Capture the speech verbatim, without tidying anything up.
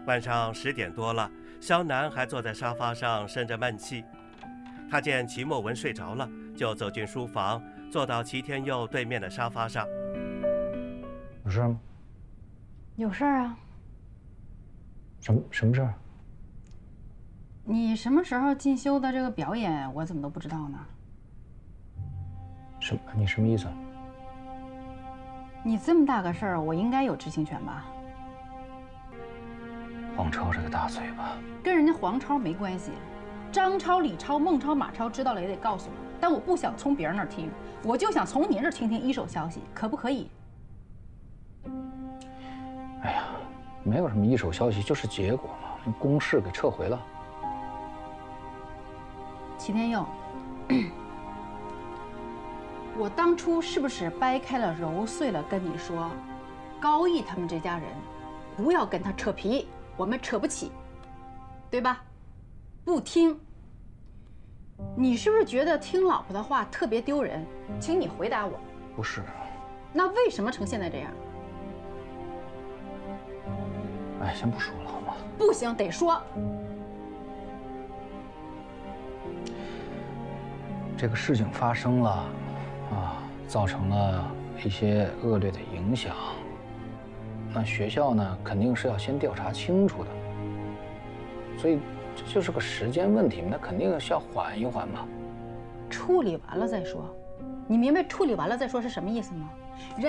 晚上十点多了，肖楠还坐在沙发上生着闷气。他见齐墨文睡着了，就走进书房，坐到齐天佑对面的沙发上。 有事吗？ 有事儿啊。 什么什么事儿？ 你什么时候进修的这个表演，我怎么都不知道呢？ 什么？你什么意思？ 你这么大个事儿，我应该有知情权吧？ 黄超这个大嘴巴， 跟人家黄超没关系。张超、李超、孟超、马超知道了也得告诉我，但我不想从别人那儿听，我就想从你这儿听听一手消息，可不可以？ 哎呀，没有什么一手消息，就是结果嘛，公示给撤回了。 齐天佑，我当初是不是掰开了揉碎了跟你说，高义他们这家人不要跟他扯皮，我们扯不起，对吧？不听，你是不是觉得听老婆的话特别丢人？请你回答我。 不是。 那为什么成现在这样？ 哎，先不说了好吗？ 不行，得说。 这个事情发生了，啊，造成了一些恶劣的影响。那学校呢，肯定是要先调查清楚的，所以这就是个时间问题，那肯定是要缓一缓嘛。 处理完了再说，你明白处理完了再说是什么意思吗？人